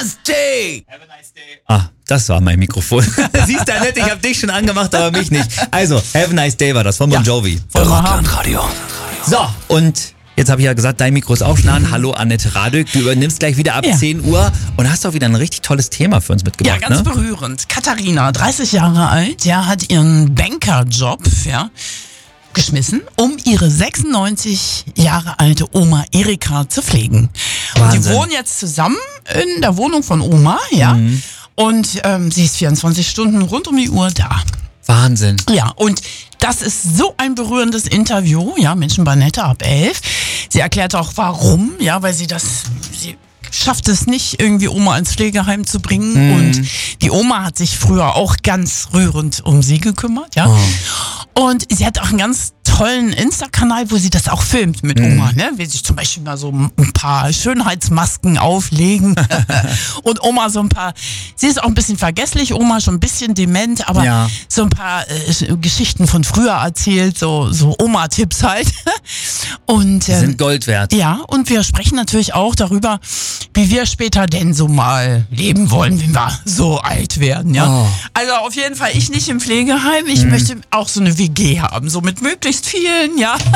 nice day. Have a nice day. Ah, das war mein Mikrofon. Siehst du, Annette, ich habe dich schon angemacht, aber mich nicht. Also, have a nice day war das von Bon Jovi. Rocklandradio. So, und jetzt habe ich ja gesagt, dein Mikro ist auch schon an. Hallo Annette Radök, du übernimmst gleich wieder ab 10 Uhr und hast auch wieder ein richtig tolles Thema für uns mitgebracht. Ja, ganz berührend. Katharina, 30 Jahre alt, hat ihren Bankerjob, geschmissen, um ihre 96 Jahre alte Oma Erika zu pflegen. Und die wohnen jetzt zusammen in der Wohnung von Oma, und sie ist 24 Stunden rund um die Uhr da. Wahnsinn. Ja, und das ist so ein berührendes Interview, Menschen bei Nette ab 11. Sie erklärt auch warum, weil sie schafft es nicht, irgendwie Oma ins Pflegeheim zu bringen. Und die Oma hat sich früher auch ganz rührend um sie gekümmert, Und sie hat auch einen ganz tollen Insta-Kanal, wo sie das auch filmt mit Oma, Will sich zum Beispiel mal so ein paar Schönheitsmasken auflegen und Oma so ein paar, sie ist auch ein bisschen vergesslich, Oma schon ein bisschen dement, aber so ein paar Geschichten von früher erzählt, so Oma-Tipps halt. Und die sind Gold wert. Ja, und wir sprechen natürlich auch darüber, wie wir später denn so mal leben wollen, wenn wir so alt werden, Also auf jeden Fall ich nicht im Pflegeheim, ich möchte auch so eine WG haben, so mit möglichst vielen,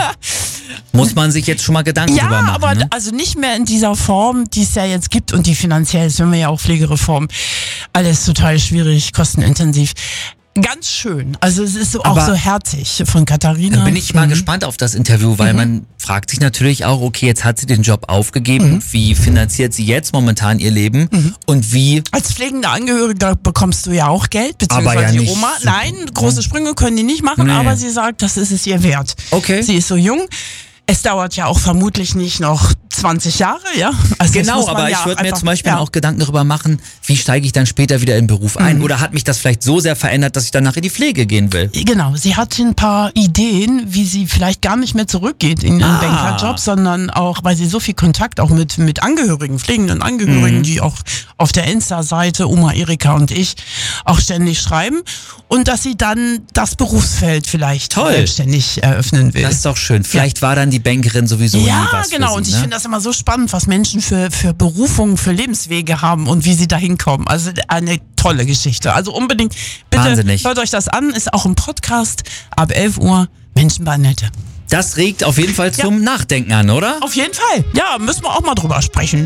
Muss man sich jetzt schon mal Gedanken drüber machen. Aber also nicht mehr in dieser Form, die es ja jetzt gibt und die finanziell ist, wenn wir ja auch Pflegereform, alles total schwierig, kostenintensiv. Ganz schön. Also es ist auch so herzig von Katharina. Dann bin ich mal gespannt auf das Interview, weil man fragt sich natürlich auch, okay, jetzt hat sie den Job aufgegeben. Wie finanziert sie jetzt momentan ihr Leben? Und wie... Als pflegender Angehöriger bekommst du ja auch Geld, beziehungsweise die Oma. Nein, große Sprünge können die nicht machen, aber sie sagt, das ist es ihr wert. Okay. Sie ist so jung. Es dauert ja auch vermutlich nicht noch 20 Jahre, Also genau, aber ich würde mir zum Beispiel auch Gedanken darüber machen, wie steige ich dann später wieder in den Beruf ein? Oder hat mich das vielleicht so sehr verändert, dass ich danach in die Pflege gehen will? Genau, sie hat ein paar Ideen, wie sie vielleicht gar nicht mehr zurückgeht in ihren Bankerjob, sondern auch, weil sie so viel Kontakt auch mit Angehörigen, pflegenden Angehörigen, die auch auf der Insta-Seite Oma Erika und ich auch ständig schreiben und dass sie dann das Berufsfeld vielleicht selbstständig eröffnen will. Das ist doch schön. Vielleicht war dann die Bankerin sowieso nie was genau. für sie, Und ich finde das immer so spannend, was Menschen für Berufungen, für Lebenswege haben und wie sie da hinkommen. Also eine tolle Geschichte. Also unbedingt, bitte hört euch das an. Ist auch ein Podcast ab 11 Uhr. Menschen bei Nette. Das regt auf jeden Fall zum Nachdenken an, oder? Auf jeden Fall. Ja, müssen wir auch mal drüber sprechen.